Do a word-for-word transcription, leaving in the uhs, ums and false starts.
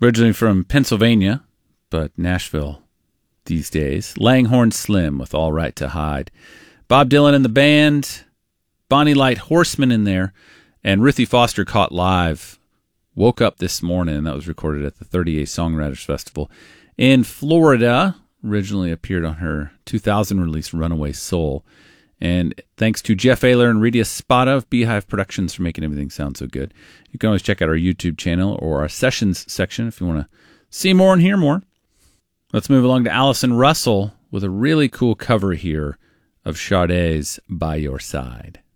Originally from Pennsylvania, but Nashville these days. Langhorne Slim with All Right to Hide. Bob Dylan and the band, Bonnie Light Horseman in there, and Ruthie Foster Caught Live. Woke Up This Morning, and that was recorded at the thirty-eighth Songwriters Festival in Florida. Originally appeared on her two thousand release Runaway Soul. And thanks to Jeff Ayler and Rita Spada of Beehive Productions for making everything sound so good. You can always check out our YouTube channel or our sessions section if you want to see more and hear more. Let's move along to Allison Russell with a really cool cover here of Sade's By Your Side.